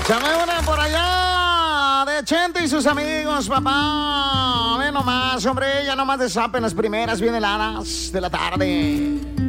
Échame una por allá de Chente y sus amigos, papá. Ve nomás, hombre, ya nomás desapen las primeras bien heladas de la tarde.